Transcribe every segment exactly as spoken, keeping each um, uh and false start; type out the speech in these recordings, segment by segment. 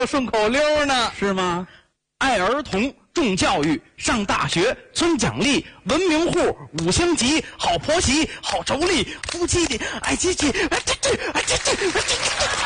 顺口溜呢， 是吗？ 爱儿童，重教育，上大学，村奖励，文明户，五星级，好婆媳，好妯娌，夫妻的爱妻妻，哎这这哎这这哎这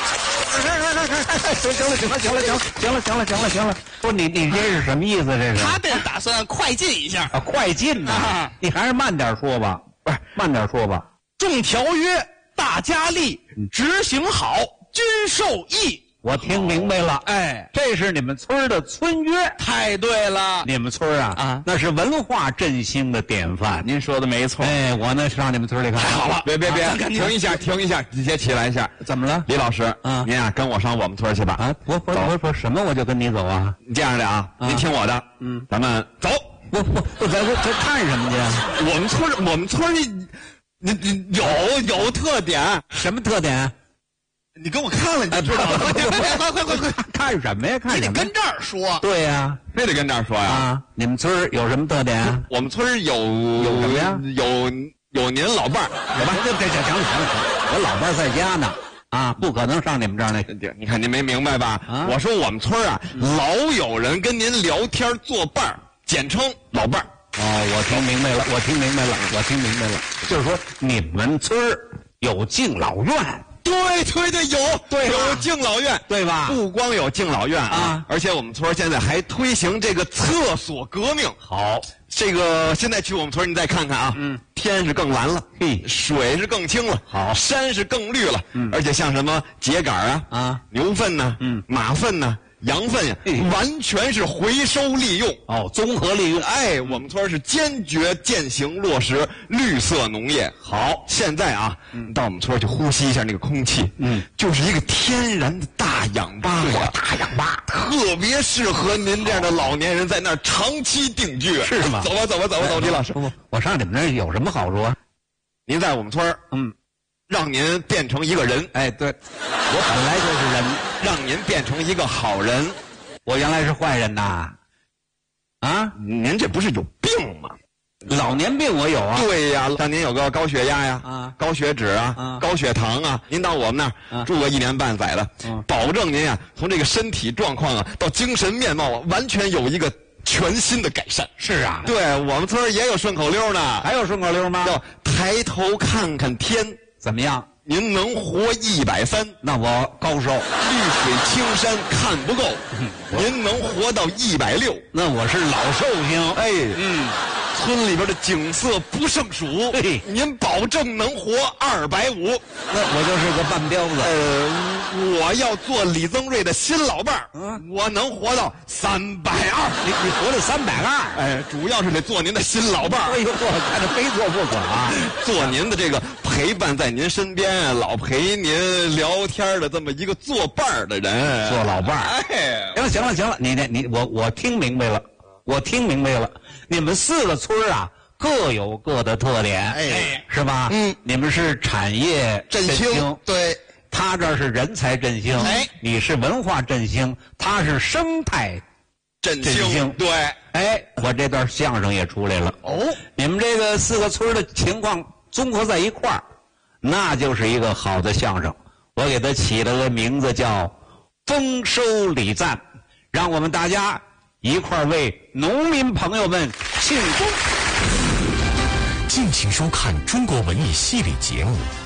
这，行了行了行了行了行了行了行了行了，不，你你这是什么意思？这是他这打算快进一下啊，快进呐、啊！你还是慢点说吧，不是慢点说吧。 重条约，大家力，执行好，均受益。 我听明白了， 哎， 这是你们村的村约， 太对了。 你们村啊啊， 那是文化振兴的典范。 您说的没错。 哎，我呢上你们村里看。 太好了， 别别别， 啊、 停一下，停一下，你先起来一下。 怎么了， 李老师？ 啊， 您啊，跟我上我们村去吧。 啊，我我我说什么我就跟你走啊？ 这样的啊，您听我的， 嗯， 咱们走。 不不不，咱这看什么去？ 我们村我们村里，你你有有特点， 什么特点？ 你给我看了，你就知道了。 快快快快快， 看什么呀？看什么？ 你得跟这儿说。 对呀， 非得跟这儿说呀。 啊，你们村有什么特点？ 我们村有有什么呀？ 有有您老伴儿， 有吧？这这这行了行了行了，我老伴儿在家呢，啊，不可能上你们这儿来。 你看您没明白吧？ 啊， 我说我们村啊，老有人跟您聊天作伴儿，简称老伴儿。 哦，我听明白了，我听明白了，我听明白了，就是说你们村有敬老院。 对对对，有对有敬老院， 对吧？ 不光有敬老院啊， 啊而且我们村现在还推行这个厕所革命。 好， 这个现在去我们村，你再看看啊， 嗯， 天是更蓝了， 嘿， 水是更清了， 好， 山是更绿了， 嗯， 而且像什么秸秆啊， 啊， 牛粪呐， 嗯， 马粪呐。羊粪呀，完全是回收利用哦，综合利用。 哎，我们村是坚决践行落实绿色农业。好，现在啊，嗯、到我们村去呼吸一下那个空气， 嗯， 就是一个天然的大氧吧呀， 大氧吧， 特别适合您这样的老年人在那儿长期定居， 是吗？ 走吧，走吧，走吧，走，李老师， 不，我上你们那儿有什么好处啊？ 您在我们村嗯。让您变成一个人， 哎，对，我本来就是人， 让您变成一个好人。 我原来是坏人呐，啊， 您这不是有病吗？ 老年病我有啊。 对呀，像您有个高血压呀， 啊， 高血脂啊， 啊高血糖啊，您到我们那儿、啊、住个一年半载的， 嗯、 保证您呀，从这个身体状况啊到精神面貌啊，完全有一个全新的改善。 是啊， 对我们村也有顺口溜呢， 还有顺口溜吗？ 叫抬头看看天。 怎么样？ 您能活一百三， 那我高寿。 绿水青山看不够，嗯、您能活到一百六， 那我是老寿星。 哎， 嗯， 村里边的景色不胜数， 嘿， 您保证能活二百五。 那我就是个半彪子。 呃，我要做李增瑞的新老伴儿，嗯，我能活到三百二。 你你活到三百二？ 哎，主要是得做您的新老伴儿。 哎呦，我看着非做不可啊！ 做您的这个陪伴在您身边，老陪您聊天的这么一个作伴儿的人， 做老伴儿。 哎， 行了行了行了，你你我我听明白了，我听明白了。你们四个村啊，各有各的特点， 哎， 是吧？ 嗯， 你们是产业振兴， 对。 他这是人才振兴， 哎， 你是文化振兴，他是生态振兴，对。 哎，我这段相声也出来了。 哦， 你们这个四个村的情况综合在一块儿，那就是一个好的相声。我给他起了个名字叫“丰收礼赞”，让我们大家一块儿为农民朋友们庆功。 敬请收看中国文艺系列节目《